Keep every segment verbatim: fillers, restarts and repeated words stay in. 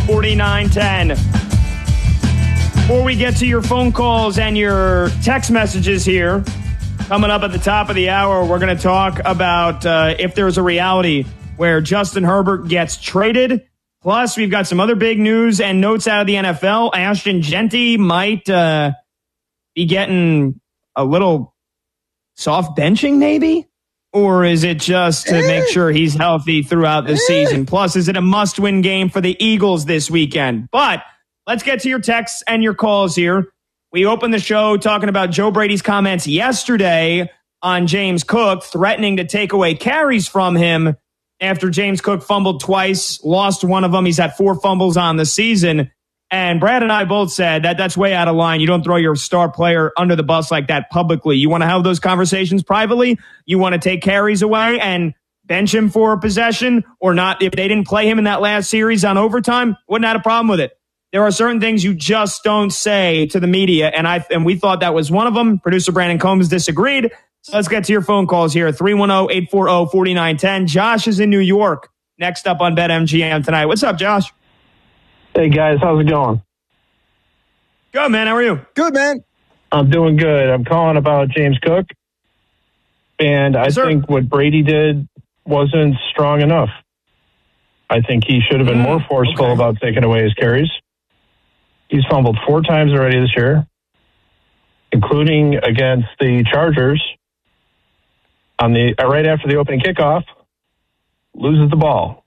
four nine one zero. Before we get to your phone calls and your text messages here, coming up at the top of the hour, we're going to talk about uh, if there's a reality where Justin Herbert gets traded. Plus, we've got some other big news and notes out of the N F L. Ashton Jeanty might uh, be getting a little soft benching, maybe? Or is it just to make sure he's healthy throughout the season? Plus, is it a must-win game for the Eagles this weekend? But let's get to your texts and your calls here. We opened the show talking about Joe Brady's comments yesterday on James Cook, threatening to take away carries from him after James Cook fumbled twice, lost one of them. He's had four fumbles on the season. And Brad and I both said that that's way out of line. You don't throw your star player under the bus like that publicly. You want to have those conversations privately. You want to take carries away and bench him for a possession or not. If they didn't play him in that last series on overtime, wouldn't have a problem with it. There are certain things you just don't say to the media, and I and we thought that was one of them. Producer Brandon Combs disagreed. So let's get to your phone calls here. three one zero, eight four zero, four nine one zero. Josh is in New York. Next up on BetMGM tonight. What's up, Josh? Hey, guys. How's it going? Good, man. How are you? Good, man. I'm doing good. I'm calling about James Cook, and I yes, think what Brady did wasn't strong enough. I think he should have been more forceful okay. about taking away his carries. He's fumbled four times already this year, including against the Chargers on the uh, right after the opening kickoff, loses the ball.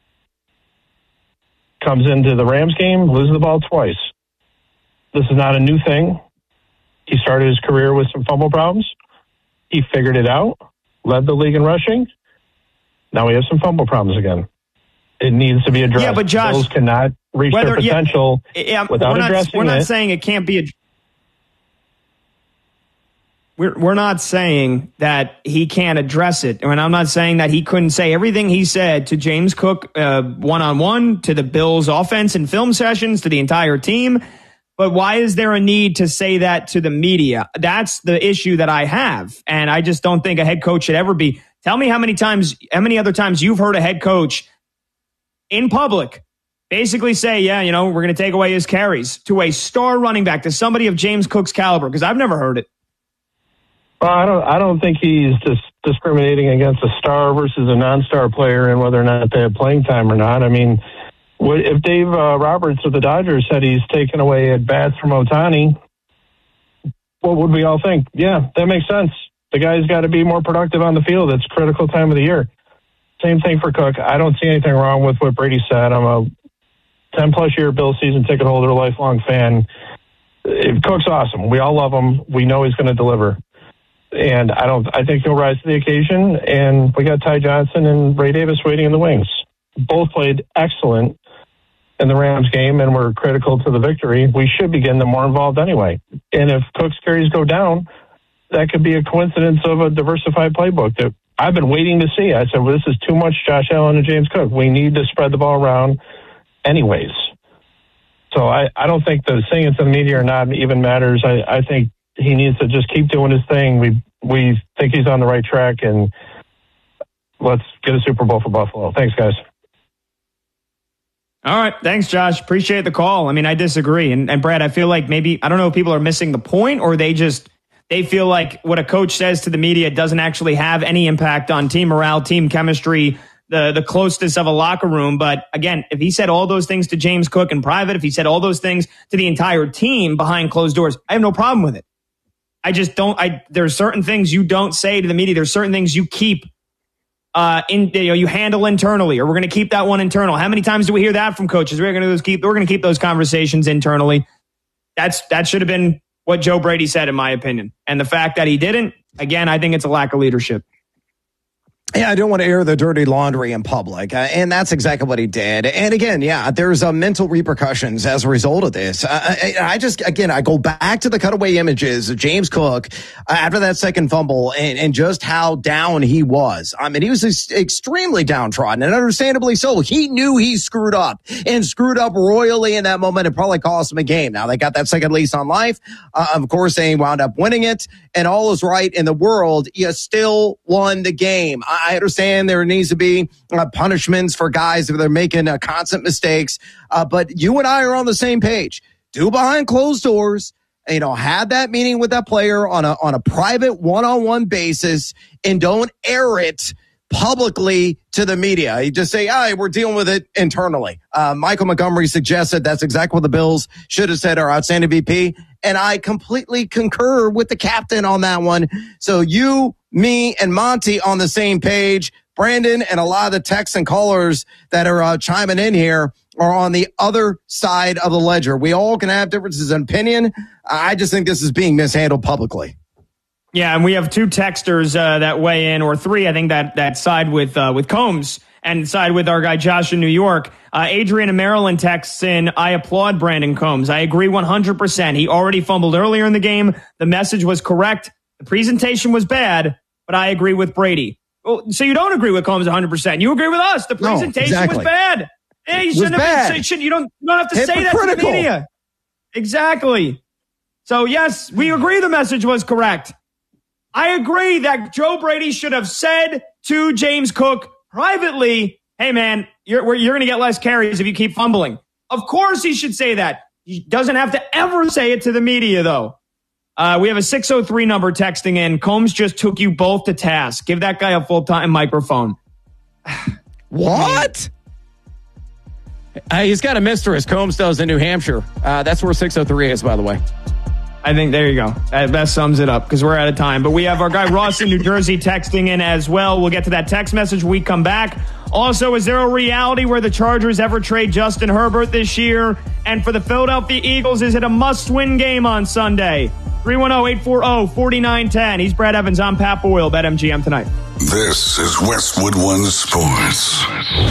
Comes into the Rams game, loses the ball twice. This is not a new thing. He started his career with some fumble problems. He figured it out, led the league in rushing. Now we have some fumble problems again. It needs to be addressed. Yeah, but Josh, Bills cannot reach whether, their potential yeah, yeah, without we're not, addressing We're not it. saying it can't be a... We're, we're not saying that he can't address it. And I'm not saying that he couldn't say everything he said to James Cook uh, one-on-one, to the Bills offense and film sessions, to the entire team. But why is there a need to say that to the media? That's the issue that I have. And I just don't think a head coach should ever be. Tell me how many times, how many other times you've heard a head coach in public basically say, yeah, you know, we're going to take away his carries to a star running back, to somebody of James Cook's caliber, because I've never heard it. Well, I don't. I don't think he's dis- discriminating against a star versus a non-star player and whether or not they have playing time or not. I mean, what, if Dave uh, Roberts of the Dodgers said he's taken away at bats from Ohtani, what would we all think? Yeah, that makes sense. The guy's got to be more productive on the field. It's critical time of the year. Same thing for Cook. I don't see anything wrong with what Brady said. I'm a ten-plus year Bill season ticket holder, lifelong fan. Cook's awesome. We all love him. We know he's going to deliver. And I don't. I think he'll rise to the occasion. And we got Ty Johnson and Ray Davis waiting in the wings. Both played excellent in the Rams game and were critical to the victory. We should be getting them more involved anyway. And if Cook's carries go down, that could be a coincidence of a diversified playbook that I've been waiting to see. I said, well, this is too much Josh Allen and James Cook. We need to spread the ball around anyways. So I, I don't think the saying it to the media or not even matters. I, I think he needs to just keep doing his thing. We we think he's on the right track, and let's get a Super Bowl for Buffalo. Thanks, guys. All right. Thanks, Josh. Appreciate the call. I mean, I disagree. And, and Brad, I feel like maybe, I don't know if people are missing the point or they just, they feel like what a coach says to the media doesn't actually have any impact on team morale, team chemistry, the, the closeness of a locker room. But again, if he said all those things to James Cook in private, if he said all those things to the entire team behind closed doors, I have no problem with it. I just don't, I, there's certain things you don't say to the media. There's certain things you keep, uh, in, you know, you handle internally, or we're going to keep that one internal. How many times do we hear that from coaches? We're going to keep, we're going to keep those conversations internally. That's, that should have been what Joe Brady said, in my opinion. And the fact that he didn't, again, I think it's a lack of leadership. Yeah, I don't want to air the dirty laundry in public. Uh, and that's exactly what he did. And again, yeah, there's uh, mental repercussions as a result of this. Uh, I, I just, again, I go back to the cutaway images of James Cook uh, after that second fumble and, and just how down he was. I mean, he was ex- extremely downtrodden, and understandably so. He knew he screwed up and screwed up royally in that moment. It probably cost him a game. Now, they got that second lease on life. Uh, of course, they wound up winning it, and all is right in the world. You still won the game. I I understand there needs to be uh, punishments for guys if they're making uh, constant mistakes. Uh, but you and I are on the same page. Do behind closed doors. You know, have that meeting with that player on a on a private one-on-one basis, and don't air it publicly to the media. You just say, all right, we're dealing with it internally. Uh, Michael Montgomery suggested that's exactly what the Bills should have said, our outstanding V P. And I completely concur with the captain on that one. So you, me, and Monty on the same page. Brandon and a lot of the texts and callers that are uh, chiming in here are on the other side of the ledger. We all can have differences in opinion. I just think this is being mishandled publicly. Yeah, and we have two texters uh, that weigh in, or three, I think, that that side with uh, with Combs and side with our guy Josh in New York. Uh, Adrian in Maryland texts in, I applaud Brandon Combs. I agree one hundred percent. He already fumbled earlier in the game. The message was correct. The presentation was bad, but I agree with Brady. Well, so you don't agree with Combs one hundred percent. You agree with us. The presentation no, exactly. was bad. Yeah, you shouldn't have been, should, you don't, you don't have to say that to the media. Exactly. So, yes, we agree the message was correct. I agree that Joe Brady should have said to James Cook privately, hey, man, you're, you're going to get less carries if you keep fumbling. Of course he should say that. He doesn't have to ever say it to the media, though. Uh, we have a six oh three number texting in. Combs just took you both to task. Give that guy a full-time microphone. What? Uh, he's got a mistress. Combs does in New Hampshire. Uh, that's where six oh three is, by the way. I think there you go. That best sums it up because we're out of time. But we have our guy Ross in New Jersey texting in as well. We'll get to that text message when we come back. Also, is there a reality where the Chargers ever trade Justin Herbert this year? And for the Philadelphia Eagles, is it a must-win game on Sunday? three one zero, eight four zero, four nine one zero. He's Brad Evans. I'm Pat Boyle. BetMGM tonight. This is Westwood One Sports.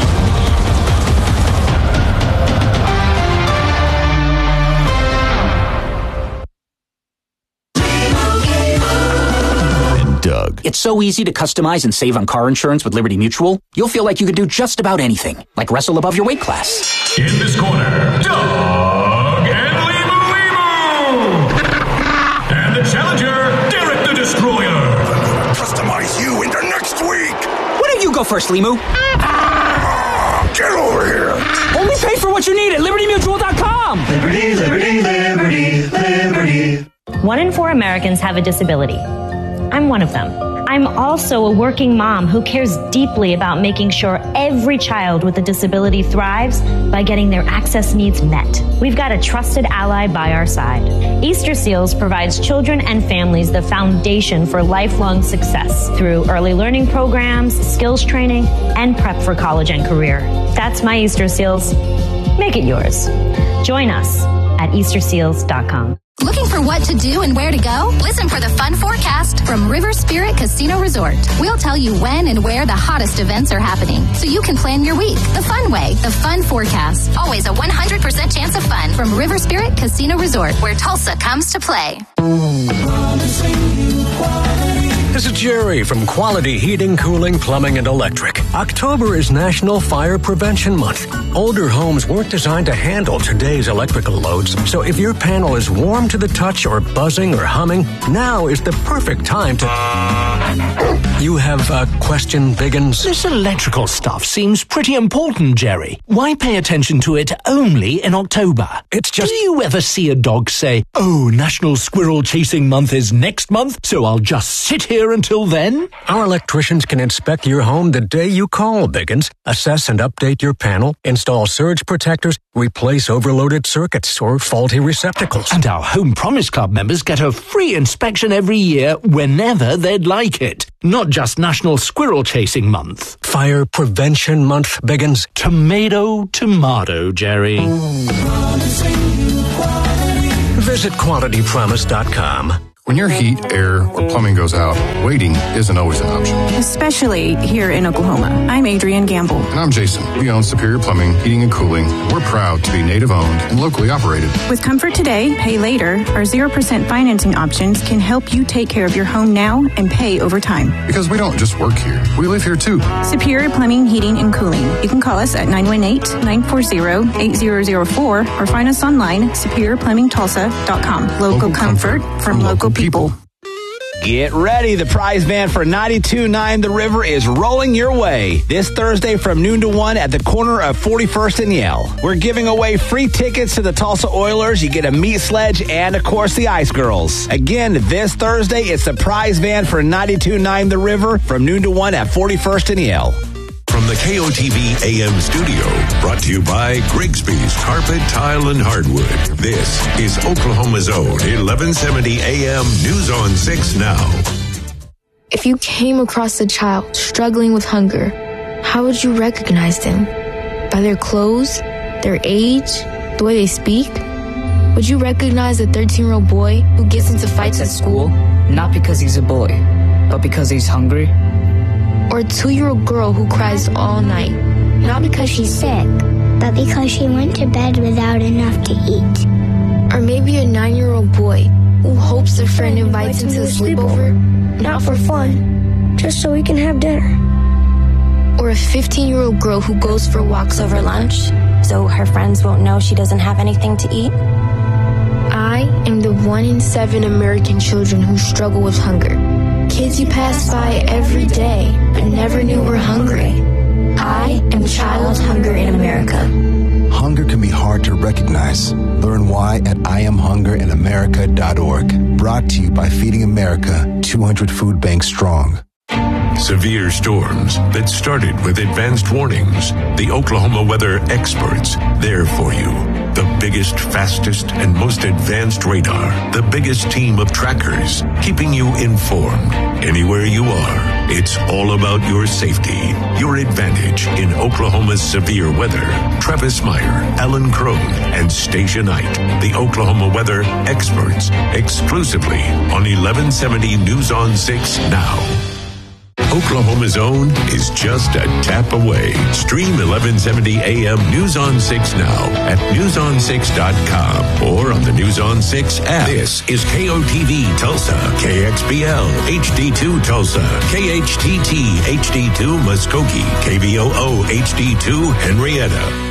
Doug. It's so easy to customize and save on car insurance with Liberty Mutual. You'll feel like you could do just about anything, like wrestle above your weight class. In this corner, Doug and Limu Limu. And the challenger, Derek the Destroyer. Customize you into next week. Why don't you go first, Limu? Ah, get over here. Only pay for what you need at Liberty Mutual dot com. Liberty, Liberty, Liberty, Liberty. One in four Americans have a disability. I'm one of them. I'm also a working mom who cares deeply about making sure every child with a disability thrives by getting their access needs met. We've got a trusted ally by our side. Easter Seals provides children and families the foundation for lifelong success through early learning programs, skills training, and prep for college and career. That's my Easter Seals. Make it yours. Join us at Easter Seals dot com. Looking for what to do and where to go? Listen for the fun forecast from River Spirit Casino Resort. We'll tell you when and where the hottest events are happening, so you can plan your week the fun way. The fun forecast. Always a one hundred percent chance of fun from River Spirit Casino Resort, where Tulsa comes to play. This is Jerry from Quality Heating, Cooling, Plumbing, and Electric. October is National Fire Prevention Month. Older homes weren't designed to handle today's electrical loads, so if your panel is warm to the touch or buzzing or humming, now is the perfect time to... You have a question, Biggins? This electrical stuff seems pretty important, Jerry. Why pay attention to it only in October? It's just... Do you ever see a dog say, oh, National Squirrel Chasing Month is next month, so I'll just sit here until then? Our electricians can inspect your home the day you call, Biggins, assess and update your panel, install surge protectors, replace overloaded circuits or faulty receptacles. And our Home Promise Club members get a free inspection every year whenever they'd like it. Not just National Squirrel Chasing Month. Fire Prevention Month, Biggins. Tomato, tomato, Jerry. Visit quality promise dot com. When your heat, air, or plumbing goes out, waiting isn't always an option. Especially here in Oklahoma. I'm Adrienne Gamble. And I'm Jason. We own Superior Plumbing, Heating, and Cooling. We're proud to be native-owned and locally operated. With Comfort Today, Pay Later, our zero percent financing options can help you take care of your home now and pay over time. Because we don't just work here. We live here, too. Superior Plumbing, Heating, and Cooling. You can call us at nine one eight, nine four zero, eight zero zero four or find us online, superior plumbing tulsa dot com. Local, local comfort, comfort from local people. people. Get ready. The prize van for ninety-two point nine The River is rolling your way this Thursday from noon to one at the corner of forty-first and Yale. We're giving away free tickets to the Tulsa Oilers. You get a meat sledge and, of course, the Ice Girls. Again, this Thursday, it's the prize van for ninety-two point nine The River from noon to one at forty-first and Yale. From the K O T V A M studio, brought to you by Grigsby's Carpet, Tile, and Hardwood. This is Oklahoma's own eleven seventy A M News on six Now. If you came across a child struggling with hunger, how would you recognize them? By their clothes, their age, the way they speak? Would you recognize a thirteen-year-old boy who gets into fights at school? Not because he's a boy, but because he's hungry? Or a two-year-old girl who cries all night, not because she's sick, but because she went to bed without enough to eat. Or maybe a nine-year-old boy who hopes a friend invites him to a sleepover, not for fun, just so we can have dinner. Or a fifteen-year-old girl who goes for walks over lunch, so her friends won't know she doesn't have anything to eat. I am the one in seven American children who struggle with hunger. Kids you pass by every day, but never knew were hungry. I am Child Hunger in America. Hunger can be hard to recognize. Learn why at I am hunger in america dot org. Brought to you by Feeding America, two hundred food banks strong. Severe storms that started with advanced warnings. The Oklahoma weather experts, there for you. The biggest, fastest, and most advanced radar. The biggest team of trackers, keeping you informed anywhere you are. It's all about your safety, your advantage in Oklahoma's severe weather. Travis Meyer, Alan Crone, and Stacia Knight, the Oklahoma weather experts, exclusively on eleven seventy News on six Now. Oklahoma's own is just a tap away. Stream eleven seventy A M News on six Now at news on six dot com or on the News on six app. This is K O T V Tulsa, K X B L H D two Tulsa, K H T T H D two Muskogee, K V O O H D two Henrietta.